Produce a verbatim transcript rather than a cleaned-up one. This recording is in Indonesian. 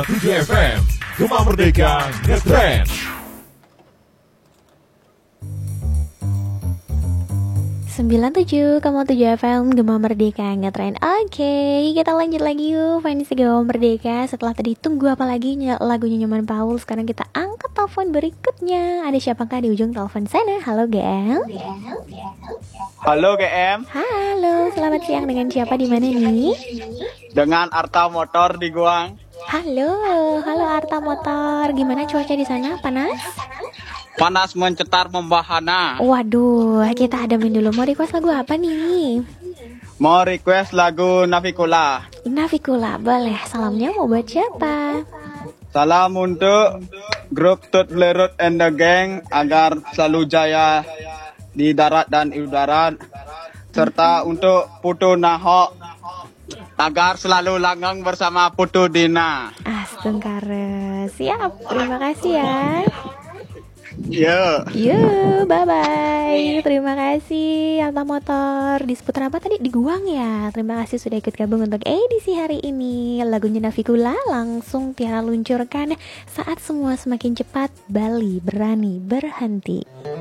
tujuh F M, Gema Merdeka Ngetrend. sembilan puluh tujuh koma tujuh F M Gema Merdeka Ngetrend. Oke, kita lanjut lagi yuk fans Gema Merdeka. Setelah tadi tunggu apa lagi ny- lagunya Nyoman Paul, sekarang kita angkat telepon berikutnya. Ada siapakah di ujung telepon sana? Halo G M. Halo G M. Halo, selamat siang, dengan siapa di mana nih? Dengan Arta Motor di Guang. Halo, halo Arta Motor. Gimana cuaca di sana? Panas? Panas mencetar membahana. Waduh, kita adamin dulu. Mau request lagu apa nih? Mau request lagu Navikula. Navikula, boleh. Salamnya mau buat siapa? Salam untuk grup Tut Blerut and the Gang agar selalu jaya di darat dan udara, serta untuk Putu Nahok agar selalu langgeng bersama Putu Dina. Astungkare. Siap, terima kasih ya. Yo. Yuk, bye-bye. Terima kasih Alta Motor. Di seputar apa tadi? Di Guang ya. Terima kasih sudah ikut gabung untuk edisi hari ini. Lagunya Navikula langsung Tiara luncurkan saat semua semakin cepat, Bali berani berhenti.